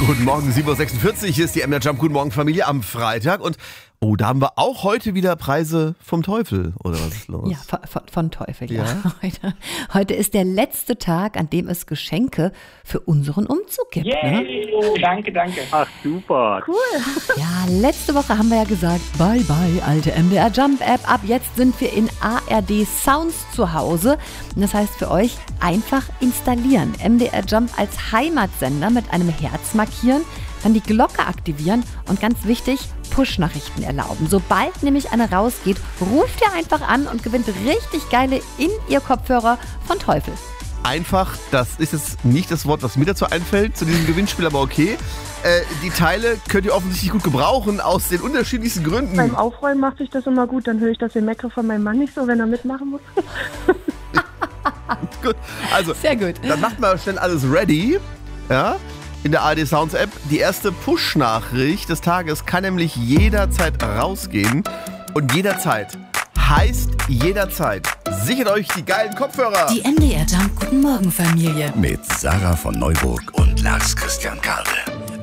Guten Morgen, 7.46 Uhr, hier ist die MDR Jump. Guten Morgen, Familie, am Freitag. Und da haben wir auch heute wieder Preise vom Teufel, oder was ist los? Ja, von Teufel, ja. Heute ist der letzte Tag, an dem es Geschenke für unseren Umzug gibt. Yay, Ne? danke. Ach, super. Cool. Ja, letzte Woche haben wir ja gesagt, bye bye, alte MDR Jump App. Ab jetzt sind wir in ARD Sounds zu Hause. Und das heißt für euch, einfach installieren. MDR Jump als Heimatsender mit einem Herz markieren, dann die Glocke aktivieren und ganz wichtig, Push-Nachrichten erlauben. Sobald nämlich eine rausgeht, ruft ihr einfach an und gewinnt richtig geile In-Ear-Kopfhörer von Teufel. Einfach, das ist jetzt nicht das Wort, was mir dazu einfällt, zu diesem Gewinnspiel, aber okay. Die Teile könnt ihr offensichtlich gut gebrauchen, aus den unterschiedlichsten Gründen. Beim Aufräumen macht sich das immer gut, dann höre ich das Meckere von meinem Mann nicht so, wenn er mitmachen muss. Gut, also, sehr gut. Dann macht mal schnell alles ready, ja, in der ARD Sounds App. Die erste Push-Nachricht des Tages kann nämlich jederzeit rausgehen. Und jederzeit heißt jederzeit. Sichert euch die geilen Kopfhörer. Die MDR Jump Guten Morgen Familie. Mit Sarah von Neuburg und Lars Christian Kade.